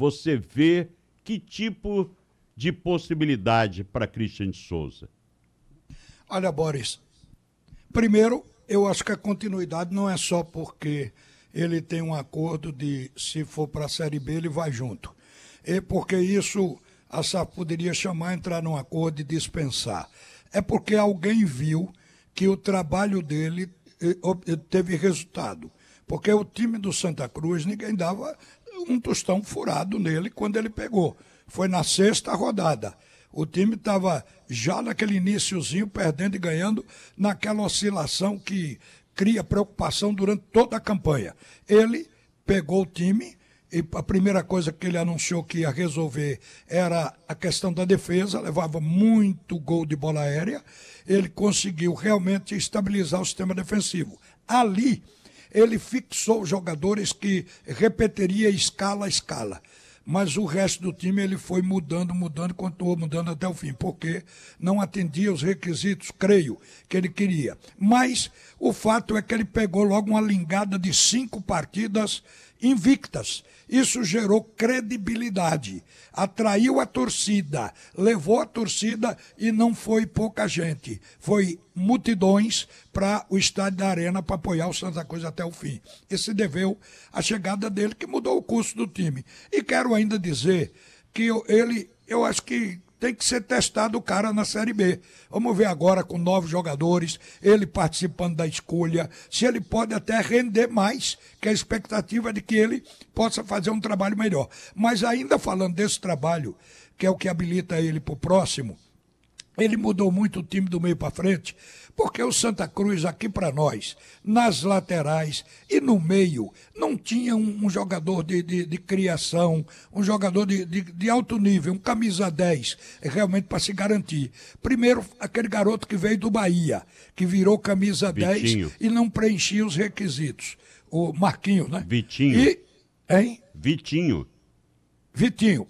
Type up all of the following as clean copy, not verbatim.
você vê que tipo de possibilidade para Christian de Souza? Olha, Boris, primeiro, eu acho que a continuidade não é só porque ele tem um acordo de, se for para a Série B, ele vai junto. É porque isso a SAF poderia chamar, entrar num acordo e dispensar. É porque alguém viu que o trabalho dele teve resultado. Porque o time do Santa Cruz, ninguém dava um tostão furado nele quando ele pegou. Foi na 6ª rodada. O time estava já naquele iniciozinho, perdendo e ganhando, naquela oscilação que cria preocupação durante toda a campanha. Ele pegou o time e a primeira coisa que ele anunciou que ia resolver era a questão da defesa, levava muito gol de bola aérea. Ele conseguiu realmente estabilizar o sistema defensivo. Ali, ele fixou jogadores que repetiria escala a escala. Mas o resto do time ele foi mudando, continuou mudando até o fim, porque não atendia os requisitos, creio, que ele queria. Mas o fato é que ele pegou logo uma lingada de 5 partidas invictas. Isso gerou credibilidade, atraiu a torcida, levou a torcida e não foi pouca gente. Foi multidões para o estádio da Arena para apoiar o Santa Cruz até o fim. E se deveu à chegada dele, que mudou o curso do time. E quero ainda dizer que eu acho que tem que ser testado o cara na Série B. Vamos ver agora com 9 jogadores, ele participando da escolha, se ele pode até render mais, que a expectativa é de que ele possa fazer um trabalho melhor. Mas ainda falando desse trabalho, que é o que habilita ele para o próximo, ele mudou muito o time do meio para frente, porque o Santa Cruz aqui para nós, nas laterais e no meio, não tinha um jogador de criação, um jogador de alto nível, um camisa 10, realmente para se garantir. Primeiro, aquele garoto que veio do Bahia, que virou camisa Vitinho. 10 e não preenchia os requisitos. O Marquinho, né? Vitinho. Hein? Vitinho. Vitinho.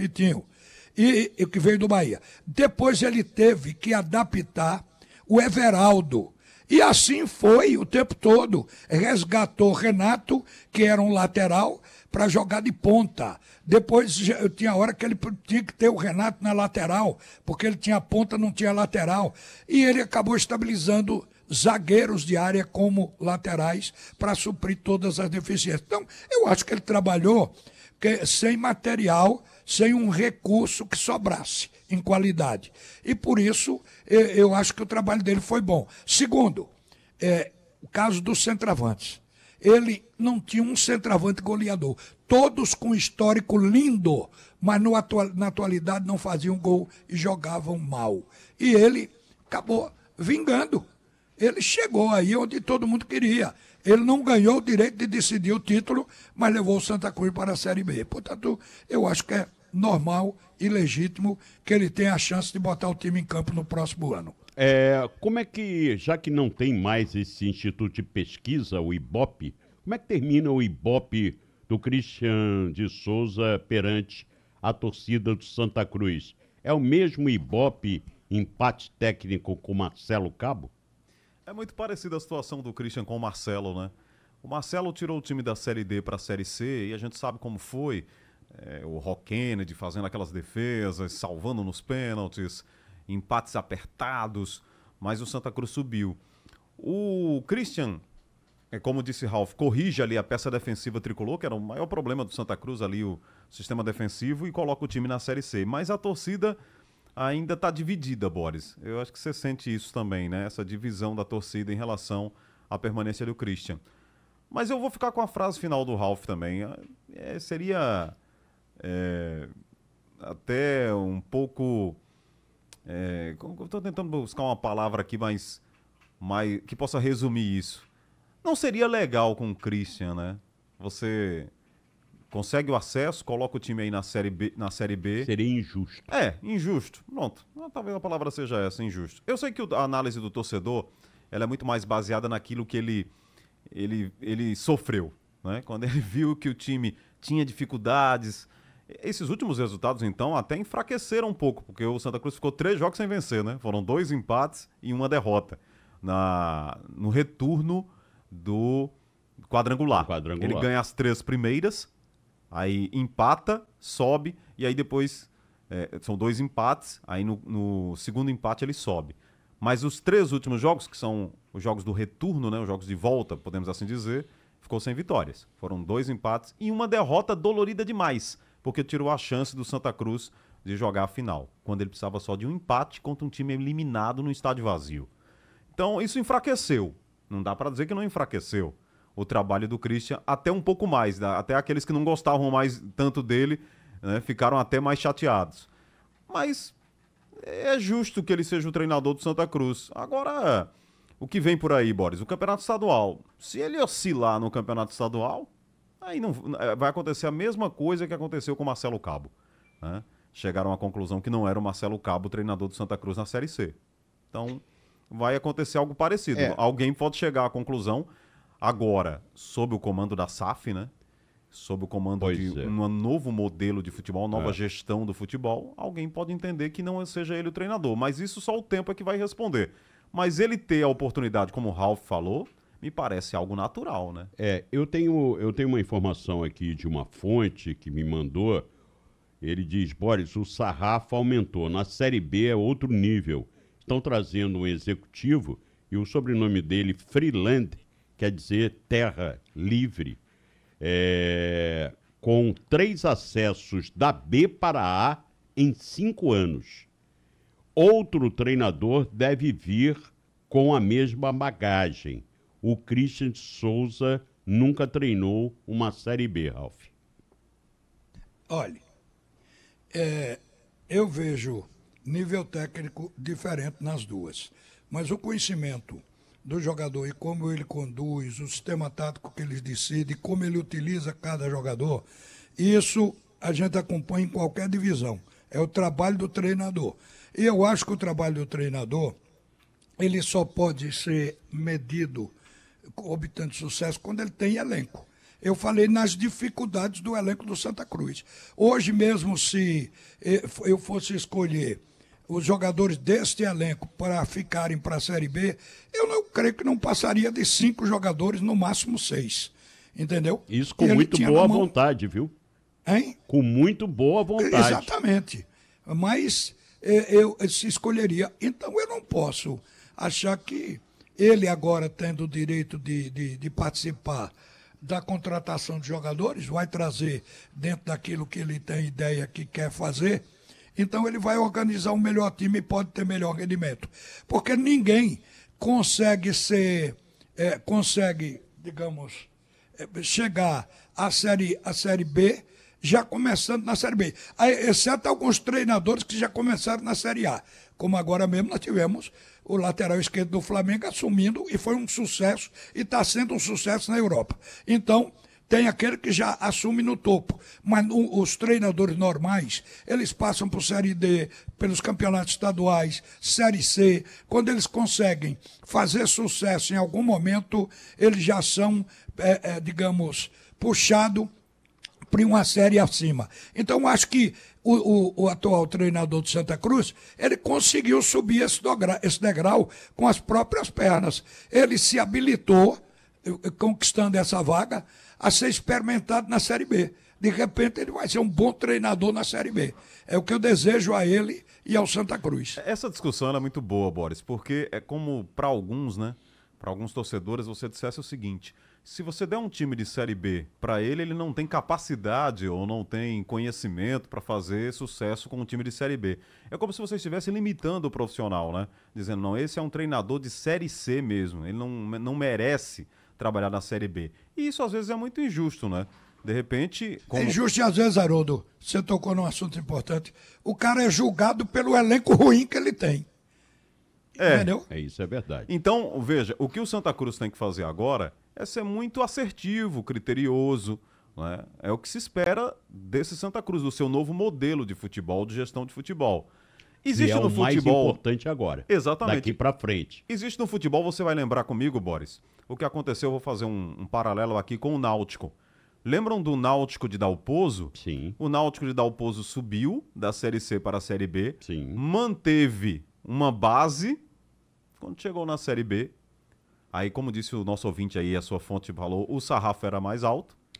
E que veio do Bahia. Depois ele teve que adaptar o Everaldo. E assim foi o tempo todo. Resgatou Renato, que era um lateral, para jogar de ponta. Depois tinha hora que ele tinha que ter o Renato na lateral, porque ele tinha ponta, não tinha lateral. E ele acabou estabilizando zagueiros de área como laterais para suprir todas as deficiências. Então, eu acho que ele trabalhou sem material, sem um recurso que sobrasse em qualidade. E por isso, eu acho que o trabalho dele foi bom. Segundo, o caso dos centroavantes. Ele não tinha um centroavante goleador. Todos com histórico lindo, mas na atualidade não faziam gol e jogavam mal. E ele acabou vingando. Ele chegou aí onde todo mundo queria. Ele não ganhou o direito de decidir o título, mas levou o Santa Cruz para a Série B. Portanto, eu acho que é normal e legítimo que ele tenha a chance de botar o time em campo no próximo ano. Como é que, já que não tem mais esse Instituto de Pesquisa, o IBOP, como é que termina o IBOP do Christian de Souza perante a torcida do Santa Cruz? É o mesmo IBOP empate técnico com Marcelo Cabo? É muito parecida a situação do Christian com o Marcelo, né? O Marcelo tirou o time da Série D para a Série C e a gente sabe como foi. O Rock Kennedy fazendo aquelas defesas, salvando nos pênaltis, empates apertados, mas o Santa Cruz subiu. O Christian, como disse Ralf, corrige ali a peça defensiva tricolor, que era o maior problema do Santa Cruz ali, o sistema defensivo, e coloca o time na Série C. Mas a torcida ainda está dividida, Boris. Eu acho que você sente isso também, né? Essa divisão da torcida em relação à permanência do Christian. Mas eu vou ficar com a frase final do Ralf também. Seria até um pouco... Estou tentando buscar uma palavra aqui, mas que possa resumir isso. Não seria legal com o Christian, né? Você consegue o acesso, coloca o time aí na Série B. Seria injusto. Injusto. Pronto. Talvez a palavra seja essa, injusto. Eu sei que a análise do torcedor ela é muito mais baseada naquilo que ele sofreu, né? Quando ele viu que o time tinha dificuldades. Esses últimos resultados, então, até enfraqueceram um pouco, porque o Santa Cruz ficou 3 jogos sem vencer, né? Foram 2 empates e 1 derrota no retorno do quadrangular. Ele ganha as 3 primeiras Aí empata, sobe, e aí depois são 2 empates, aí no segundo empate ele sobe. Mas os 3 últimos jogos, que são os jogos do retorno, né, os jogos de volta, podemos assim dizer, ficou sem vitórias. Foram 2 empates e uma derrota dolorida demais, porque tirou a chance do Santa Cruz de jogar a final, quando ele precisava só de um empate contra um time eliminado no estádio vazio. Então isso enfraqueceu. Não dá para dizer que não enfraqueceu o trabalho do Christian, até um pouco mais. Até aqueles que não gostavam mais tanto dele, né, ficaram até mais chateados. Mas é justo que ele seja o treinador do Santa Cruz. Agora, o que vem por aí, Boris? O campeonato estadual. Se ele oscilar no campeonato estadual, aí não vai acontecer a mesma coisa que aconteceu com o Marcelo Cabo, né? Chegaram à conclusão que não era o Marcelo Cabo o treinador do Santa Cruz na Série C. Então, vai acontecer algo parecido. Alguém pode chegar à conclusão, agora, sob o comando da SAF, né? Sob o comando de um novo modelo de futebol, nova gestão do futebol, alguém pode entender que não seja ele o treinador. Mas isso só o tempo é que vai responder. Mas ele ter a oportunidade, como o Ralf falou, me parece algo natural, né? Eu tenho uma informação aqui de uma fonte que me mandou. Ele diz, Boris, o sarrafo aumentou. Na Série B é outro nível. Estão trazendo um executivo e o sobrenome dele, Freeland, quer dizer terra livre, com 3 acessos da B para A em 5 anos. Outro treinador deve vir com a mesma bagagem. O Christian de Souza nunca treinou uma Série B, Ralf. Olha, eu vejo nível técnico diferente nas duas, mas o conhecimento do jogador e como ele conduz, o sistema tático que ele decide, como ele utiliza cada jogador, isso a gente acompanha em qualquer divisão. É o trabalho do treinador. E eu acho que o trabalho do treinador, ele só pode ser medido, obtendo sucesso, quando ele tem elenco. Eu falei nas dificuldades do elenco do Santa Cruz. Hoje mesmo, se eu fosse escolher os jogadores deste elenco para ficarem para a Série B, eu não creio que não passaria de 5 jogadores, no máximo 6. Entendeu? Isso com muito boa vontade, viu? Hein? Com muito boa vontade. Exatamente. Mas eu se escolheria. Então eu não posso achar que ele agora, tendo o direito de participar da contratação de jogadores, vai trazer dentro daquilo que ele tem ideia que quer fazer. Então ele vai organizar um melhor time e pode ter melhor rendimento. Porque ninguém consegue digamos, chegar à série B já começando na Série B. Exceto alguns treinadores que já começaram na Série A. Como agora mesmo nós tivemos o lateral esquerdo do Flamengo assumindo e foi um sucesso e está sendo um sucesso na Europa. Então, tem aquele que já assume no topo. Mas os treinadores normais, eles passam por Série D, pelos campeonatos estaduais, Série C. Quando eles conseguem fazer sucesso em algum momento, eles já são, digamos, puxados para uma série acima. Então, acho que o atual treinador do Santa Cruz, ele conseguiu subir esse degrau com as próprias pernas. Ele se habilitou, conquistando essa vaga, a ser experimentado na Série B. De repente, ele vai ser um bom treinador na Série B. É o que eu desejo a ele e ao Santa Cruz. Essa discussão é muito boa, Boris, porque é como para alguns, né? Para alguns torcedores, você dissesse o seguinte: se você der um time de Série B para ele, ele não tem capacidade ou não tem conhecimento para fazer sucesso com um time de Série B. É como se você estivesse limitando o profissional, né? Dizendo, não, esse é um treinador de Série C mesmo, ele não merece trabalhar na Série B. E isso às vezes é muito injusto, né? De repente... É injusto e às vezes, Haroldo, você tocou num assunto importante, o cara é julgado pelo elenco ruim que ele tem. Entendeu? Isso é verdade. Então, veja, o que o Santa Cruz tem que fazer agora é ser muito assertivo, criterioso, né? É o que se espera desse Santa Cruz, do seu novo modelo de futebol, de gestão de futebol. Existe no futebol... mais importante agora. Exatamente. Daqui para frente. Existe no futebol, você vai lembrar comigo, Boris, o que aconteceu, eu vou fazer um paralelo aqui com o Náutico. Lembram do Náutico de Dalpozo? Sim. O Náutico de Dalpozo subiu da Série C para a Série B, sim, manteve uma base. Quando chegou na Série B, aí como disse o nosso ouvinte aí, a sua fonte falou, o sarrafo era mais alto.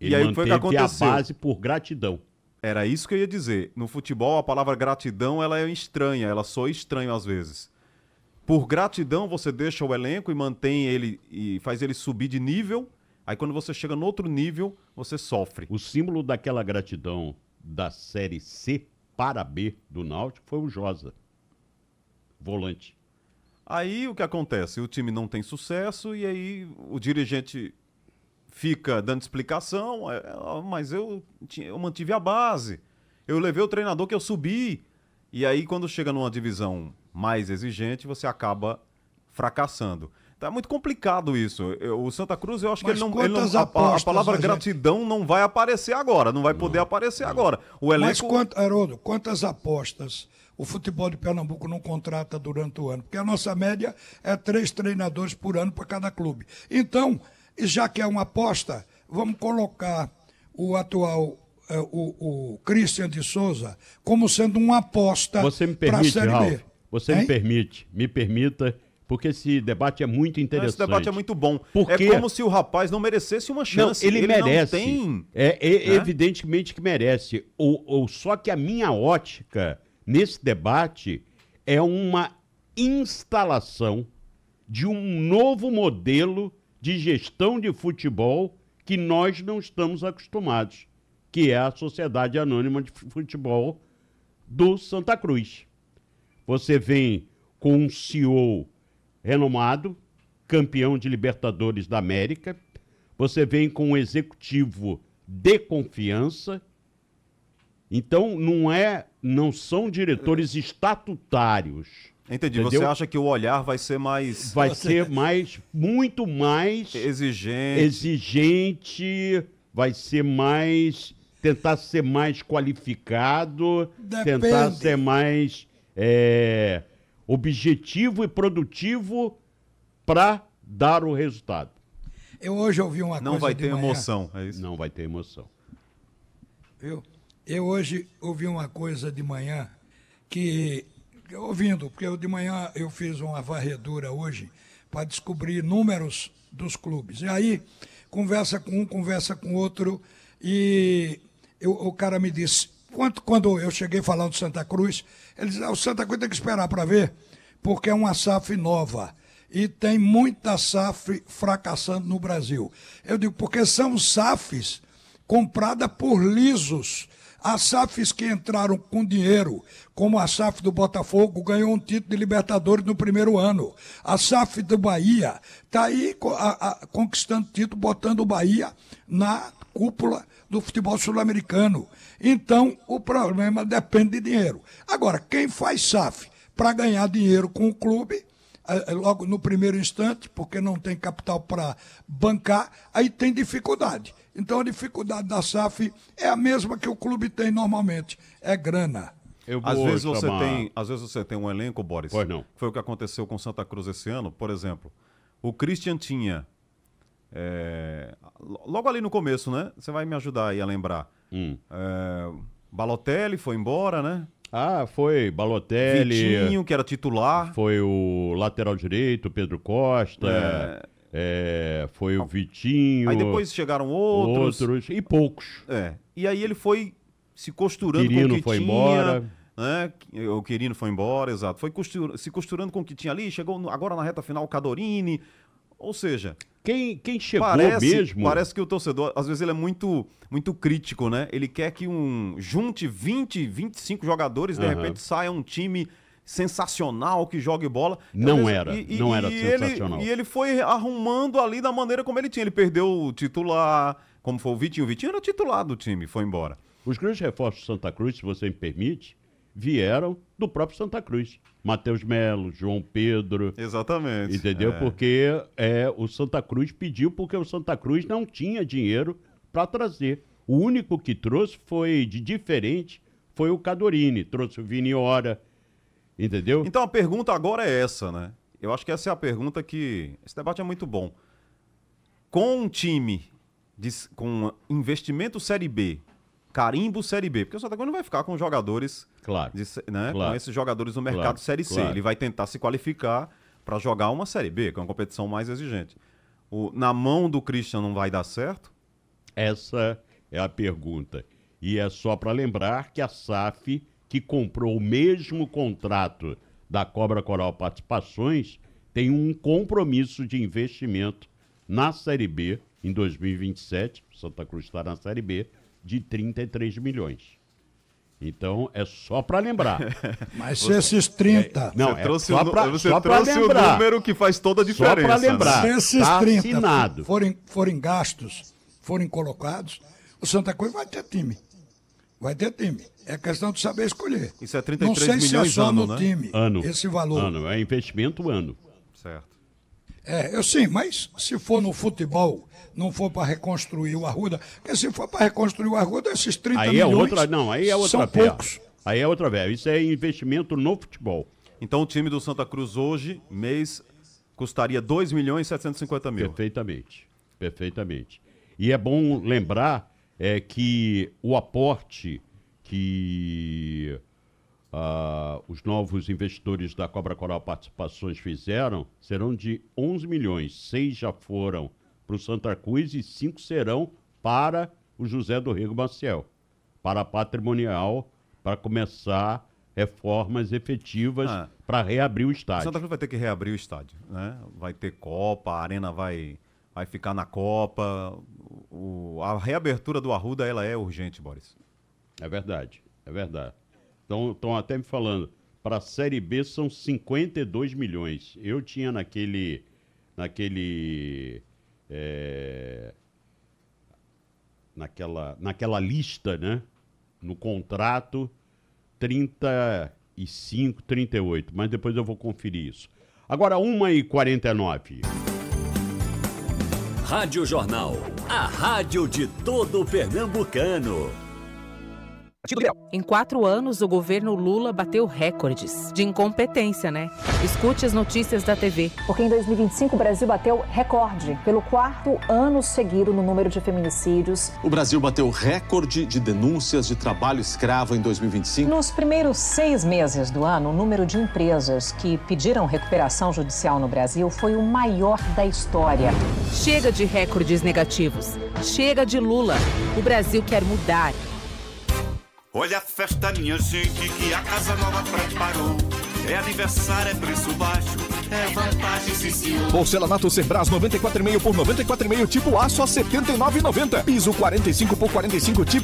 Ele aí foi o que manteve a aconteceu. base por gratidão. Era isso que eu ia dizer. No futebol, a palavra gratidão ela é estranha, ela soa estranho às vezes. Por gratidão, você deixa o elenco e mantém ele e faz ele subir de nível. Aí quando você chega no outro nível, você sofre. O símbolo daquela gratidão da Série C para B do Náutico foi o Josa, volante. Aí o que acontece? O time não tem sucesso e aí o dirigente fica dando explicação, mas eu mantive a base. Eu levei o treinador que eu subi. E aí quando chega numa divisão mais exigente, você acaba fracassando. Então é muito complicado isso. O Santa Cruz, eu acho Mas que a palavra gratidão não vai aparecer agora, não vai poder aparecer agora. O elenco... Mas, Haroldo, quantas apostas o futebol de Pernambuco não contrata durante o ano? Porque a nossa média é 3 treinadores por ano para cada clube. Então, já que é uma aposta, vamos colocar o atual, o Christian de Souza, como sendo uma aposta para a Série B. Você me permite, Ralf? Você me permita, porque esse debate é muito interessante. Esse debate é muito bom. Porque... É como se o rapaz não merecesse uma chance. Não, ele merece. Não tem... né? Evidentemente que merece. Só que a minha ótica nesse debate é uma instalação de um novo modelo de gestão de futebol que nós não estamos acostumados, que é a Sociedade Anônima de Futebol do Santa Cruz. Você vem com um CEO renomado, campeão de Libertadores da América, você vem com um executivo de confiança. Então não são diretores estatutários. Entendi. Entendeu? Você acha que o olhar vai ser mais... Vai ser muito mais exigente, vai ser mais... tentar ser mais qualificado, tentar ser mais objetivo e produtivo para dar o resultado. Eu hoje ouvi uma coisa Não vai ter de manhã, emoção, é isso? Não vai ter emoção. Viu? Eu hoje ouvi uma coisa de manhã que... Ouvindo, porque de manhã eu fiz uma varredura hoje para descobrir números dos clubes. E aí, conversa com um, conversa com outro, e o cara me disse, quando eu cheguei falando do Santa Cruz, ele disse, o Santa Cruz tem que esperar para ver, porque é uma SAF nova. E tem muita SAF fracassando no Brasil. Eu digo, porque são SAFs compradas por lisos. As SAFs que entraram com dinheiro, como a SAF do Botafogo, ganhou um título de Libertadores no primeiro ano. A SAF do Bahia está aí conquistando título, botando o Bahia na cúpula do futebol sul-americano. Então, o problema depende de dinheiro. Agora, quem faz SAF para ganhar dinheiro com o clube, logo no primeiro instante, porque não tem capital para bancar, aí tem dificuldade. Então a dificuldade da SAF é a mesma que o clube tem normalmente, é grana. Às vezes você tem um elenco, Boris. Pois não. Foi o que aconteceu com Santa Cruz esse ano, por exemplo. O Christian tinha, logo ali no começo, né? Você vai me ajudar aí a lembrar. Balotelli foi embora, né? Foi Balotelli. Vitinho, que era titular. Foi o lateral direito, Pedro Costa. Foi o Vitinho. Aí depois chegaram outros. E poucos. E aí ele foi se costurando Quirino com o que foi tinha. Embora. Né? O Quirino foi embora, exato. Foi se costurando com o que tinha ali. Chegou agora na reta final o Cadorini. Ou seja... Quem chegou mesmo... Parece que o torcedor, às vezes, ele é muito, muito crítico, né? Ele quer que junte 20, 25 jogadores, de repente saia um time sensacional que jogue bola. Não era sensacional. E ele foi arrumando ali da maneira como ele tinha. Ele perdeu o titular, como foi o Vitinho. O Vitinho era titular do time, foi embora. Os grandes reforços do Santa Cruz, se você me permite, vieram do próprio Santa Cruz. Matheus Melo, João Pedro. Exatamente. Entendeu? Porque o Santa Cruz pediu, porque o Santa Cruz não tinha dinheiro para trazer. O único que trouxe de diferente foi o Cadorini. Trouxe o Vini Ora. Entendeu? Então a pergunta agora é essa, né? Eu acho que essa é a pergunta que... Esse debate é muito bom. Com um time com investimento Série B, carimbo Série B, porque o Santa Cruz não vai ficar com jogadores, claro. Com esses jogadores no mercado Série C. Ele vai tentar se qualificar para jogar uma Série B, que é uma competição mais exigente. Na mão do Christian não vai dar certo. Essa é a pergunta. E é só para lembrar que a SAF, que comprou o mesmo contrato da Cobra Coral Participações, tem um compromisso de investimento na Série B em 2027, Santa Cruz está na Série B, de 33 milhões. Então, é só para lembrar. Mas esses 30... Não, você trouxe o número que faz toda a diferença. Só para lembrar. Se esses tá 30 assinado. forem gastos, forem colocados, o Santa Cruz vai ter time. Vai ter time. É questão de saber escolher. Isso é 33 milhões. Não sei milhões se é só ano, no né? time, esse valor. Ano, é investimento ano. Certo. Eu sim, mas se for no futebol, não for para reconstruir o Arruda, porque se for para reconstruir o Arruda, esses 30 Aí milhões é outra, não, aí é outra são verba. poucos. Aí é outra verba. Isso é investimento no futebol. Então o time do Santa Cruz hoje, mês, custaria 2 milhões e 750 mil. Perfeitamente, perfeitamente. E é bom lembrar que o aporte que os novos investidores da Cobra Coral Participações fizeram serão de 11 milhões. 6 já foram para o Santa Cruz e 5 serão para o José do Rego Maciel, para a Patrimonial, para começar reformas efetivas para reabrir o estádio. O Santa Cruz vai ter que reabrir o estádio, né? Vai ter Copa, a Arena vai ficar na Copa. A reabertura do Arruda, ela é urgente, Boris. É verdade, é verdade. Estão até me falando, para a Série B são 52 milhões. Eu tinha naquela lista, né? No contrato, 35, 38, mas depois eu vou conferir isso. Agora, 1h49. Rádio Jornal, a rádio de todo pernambucano. Em 4 anos, o governo Lula bateu recordes de incompetência, né? Escute as notícias da TV. Porque em 2025 o Brasil bateu recorde pelo 4º ano seguido no número de feminicídios. O Brasil bateu recorde de denúncias de trabalho escravo em 2025. Nos primeiros 6 meses do ano, o número de empresas que pediram recuperação judicial no Brasil foi o maior da história. Chega de recordes negativos. Chega de Lula. O Brasil quer mudar. Olha a festa, minha gente, que a Casa Nova preparou. É aniversário, é preço baixo, é vantagem, sim, senhor. Porcelanato Cerbras 94,5 por 94,5 tipo A, só R$ 79,90. Piso 45 por 45 tipo